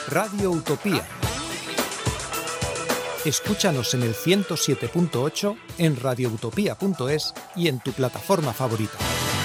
Radio Utopía. Escúchanos en el 107.8, en radioutopía.es y en tu plataforma favorita.